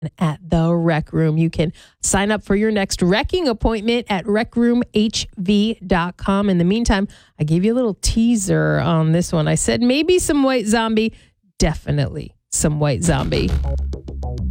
at the Rec Room. You can sign up for your next wrecking appointment at recroomhv.com. In the meantime, I gave you a little teaser on this one. I said maybe some White Zombie, definitely some White Zombie.